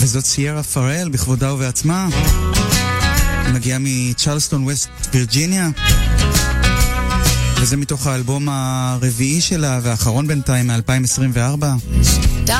וזאת סיירה פרל בכבודה ובעצמה. היא מגיעה מצ'רלסטון ווסט וירג'יניה, וזה מתוך האלבום הרביעי שלה והאחרון בינתיים מ-2024.